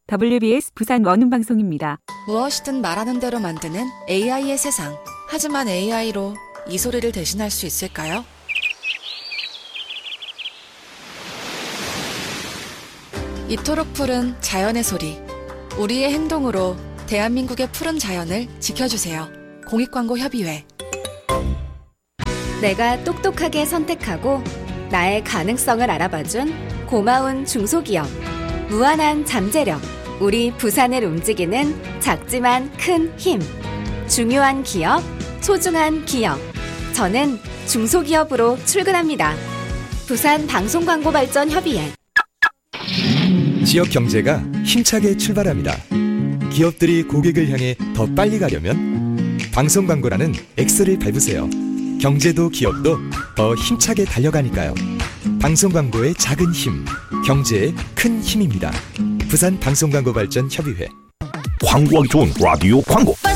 WBS 부산 원음방송입니다. 무엇이든 말하는 대로 만드는 AI의 세상. 하지만 AI로 이 소리를 대신할 수 있을까요? 이토록 푸른 자연의 소리. 우리의 행동으로 대한민국의 푸른 자연을 지켜주세요. 공익광고협의회. 내가 똑똑하게 선택하고 나의 가능성을 알아봐준 고마운 중소기업. 무한한 잠재력. 우리 부산을 움직이는 작지만 큰 힘. 중요한 기업, 소중한 기업. 저는 중소기업으로 출근합니다. 부산 방송광고발전협의회. 지역 경제가 힘차게 출발합니다. 기업들이 고객을 향해 더 빨리 가려면 방송 광고라는 X를 밟으세요. 경제도 기업도 더 힘차게 달려가니까요. 방송 광고의 작은 힘, 경제의 큰 힘입니다. 부산 방송광고발전협의회. 광고하기 좋은 라디오 광고.